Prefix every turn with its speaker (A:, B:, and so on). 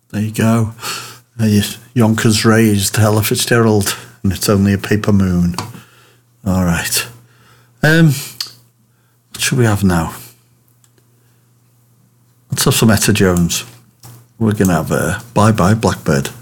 A: There you go. Yonkers raised, Ella Fitzgerald, and it's only a paper moon. All right. What should we have now? Let's have some Etta Jones. We're going to have Bye Bye Blackbird.